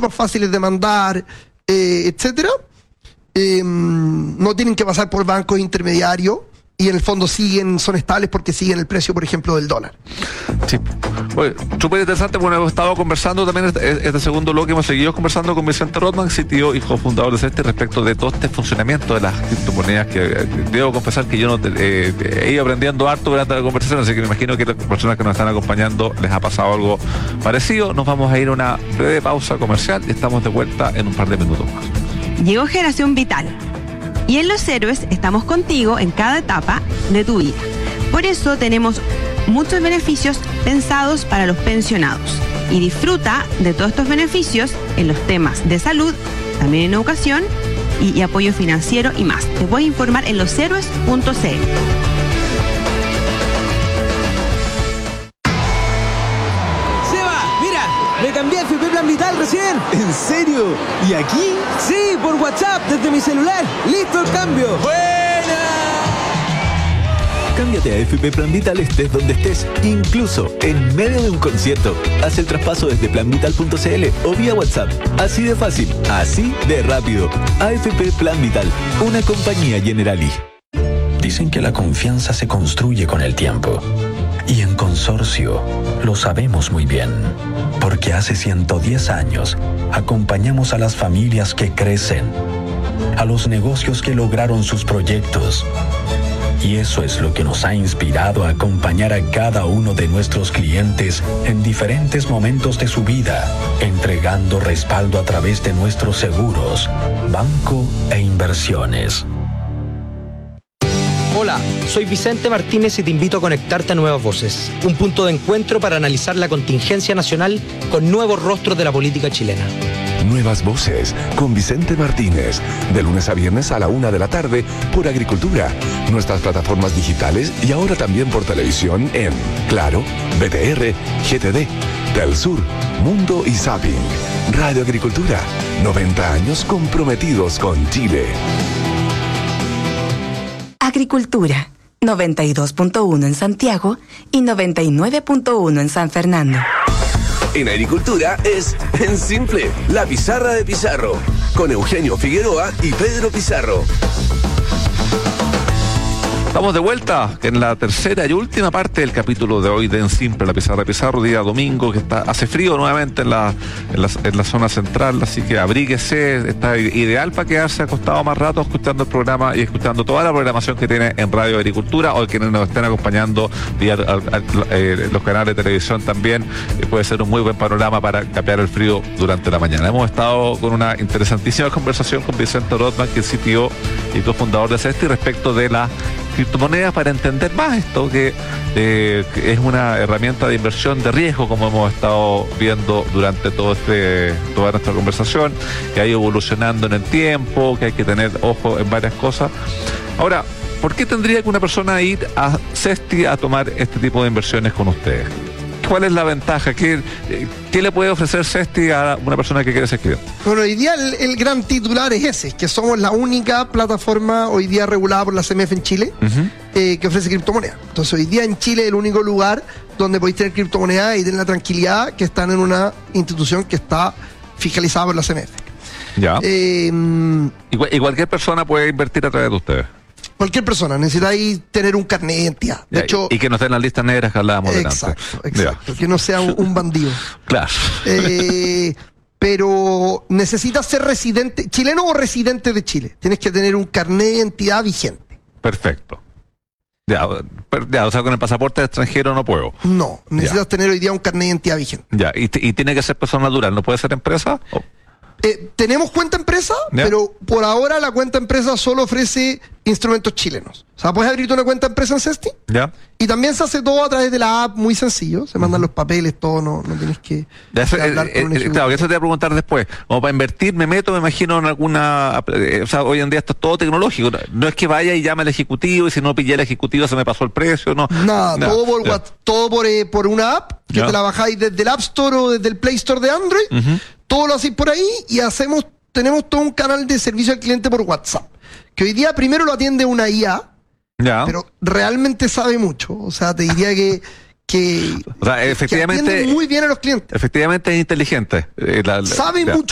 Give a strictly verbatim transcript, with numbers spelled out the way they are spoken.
más fáciles de mandar, eh, etcétera. Eh, no tienen que pasar por bancos intermediarios y en el fondo siguen, son estables porque siguen el precio, por ejemplo, del dólar. Sí. Bueno, súper interesante. Bueno, hemos estado conversando también este, este segundo bloque, hemos seguido conversando con Vicente Rothman, C T O y cofundador de Cesti, respecto de todo este funcionamiento de las criptomonedas, que eh, debo confesar que yo no eh, he ido aprendiendo harto durante la conversación, así que me imagino que las personas que nos están acompañando les ha pasado algo parecido. Nos vamos a ir a una breve pausa comercial y estamos de vuelta en un par de minutos más. Llegó Generación Vital. Y en Los Héroes estamos contigo en cada etapa de tu vida. Por eso tenemos muchos beneficios pensados para los pensionados. Y disfruta de todos estos beneficios en los temas de salud, también en educación y, y apoyo financiero y más. Te puedes informar en los héroes punto c l. Me cambié a F P Plan Vital recién. ¿En serio? ¿Y aquí? Sí, por WhatsApp, desde mi celular. ¡Listo el cambio! ¡Buena! Cámbiate a F P Plan Vital estés donde estés, incluso en medio de un concierto. Haz el traspaso desde plan vital punto c l o vía WhatsApp. Así de fácil, así de rápido. A F P Plan Vital, una compañía Generali. Dicen que la confianza se construye con el tiempo. Y en Consorcio lo sabemos muy bien, porque hace ciento diez años acompañamos a las familias que crecen, a los negocios que lograron sus proyectos. Y eso es lo que nos ha inspirado a acompañar a cada uno de nuestros clientes en diferentes momentos de su vida, entregando respaldo a través de nuestros seguros, banco e inversiones. Hola, soy Vicente Martínez y te invito a conectarte a Nuevas Voces, un punto de encuentro para analizar la contingencia nacional con nuevos rostros de la política chilena. Nuevas Voces con Vicente Martínez, de lunes a viernes a la una de la tarde por Agricultura, nuestras plataformas digitales y ahora también por televisión en Claro, B T R, G T D, Telsur, Mundo y Zapping. Radio Agricultura, noventa años comprometidos con Chile. Agricultura, noventa y dos punto uno en Santiago y noventa y nueve punto uno en San Fernando. En Agricultura es en simple, la pizarra de Pizarro, con Eugenio Figueroa y Pedro Pizarro. Estamos de vuelta en la tercera y última parte del capítulo de hoy de En Simple, la pizarra de Pizarro, día domingo, que está hace frío nuevamente en la, en la, en la zona central, así que abríguese, está ideal para quedarse acostado más rato escuchando el programa y escuchando toda la programación que tiene en Radio Agricultura, o quienes nos estén acompañando vía al, al, eh, los canales de televisión también, eh, puede ser un muy buen panorama para capear el frío durante la mañana. Hemos estado con una interesantísima conversación con Vicente Rothman, que es C T O y cofundador de Cesti, respecto de la criptomonedas, para entender más esto, que, eh, que es una herramienta de inversión de riesgo, como hemos estado viendo durante todo este toda nuestra conversación, que ha ido evolucionando en el tiempo, que hay que tener ojo en varias cosas. Ahora, ¿por qué tendría que una persona ir a Cesti a tomar este tipo de inversiones con ustedes? ¿Cuál es la ventaja? ¿Qué, qué le puede ofrecer Cesti a una persona que quiere ser cliente? Bueno, hoy día el, el gran titular es ese, que somos la única plataforma hoy día regulada por la C M F en Chile, uh-huh. eh, que ofrece criptomonedas. Entonces hoy día en Chile es el único lugar donde podéis tener criptomonedas y tener la tranquilidad que están en una institución que está fiscalizada por la C M F. Ya. Eh, y, y cualquier persona puede invertir a través de ustedes. Cualquier persona, necesitáis tener un carnet de identidad. De ya, hecho, y que no esté en las listas negras que hablábamos exacto, delante. Exacto, ya. Que no sea un, un bandido. Claro. Eh, pero necesitas ser residente, chileno o residente de Chile. Tienes que tener un carnet de identidad vigente. Perfecto. Ya, ya, o sea, con el pasaporte de extranjero no puedo. No, necesitas ya. tener hoy día un carnet de identidad vigente. Ya, y, y tiene que ser persona natural, ¿no puede ser empresa? ¿O? Eh, tenemos cuenta empresa, ¿ya? Pero por ahora la cuenta empresa solo ofrece instrumentos chilenos. O sea, puedes abrirte una cuenta empresa en Cesti. ¿Ya? Y también se hace todo a través de la app, muy sencillo. Se mandan uh-huh. los papeles, todo, no, no tienes que, ya, eso, que hablar eh, con un eh, Claro, que eso te voy a preguntar después. Como para invertir, me meto, me imagino, en alguna... Eh, o sea, hoy en día esto es todo tecnológico. No, no es que vaya y llame al ejecutivo y si no pillé al ejecutivo se me pasó el precio, no. Nada, Nada. todo, por, what, todo por, eh, por una app que ya. te la bajáis desde el App Store o desde el Play Store de Android. Uh-huh. Todo lo hacéis por ahí y hacemos... Tenemos todo un canal de servicio al cliente por WhatsApp, que hoy día primero lo atiende una I A, ya. pero realmente sabe mucho. O sea, te diría que, que, o sea, efectivamente, que atiende muy bien a los clientes. Efectivamente es inteligente. Eh, la, la, sabe ya. mucho